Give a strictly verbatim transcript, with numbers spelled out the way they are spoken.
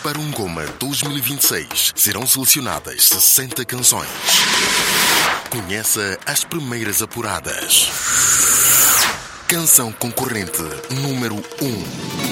Para um Goma dois mil e vinte e seis, serão selecionadas sessenta canções. Conheça as primeiras apuradas. Canção concorrente número um.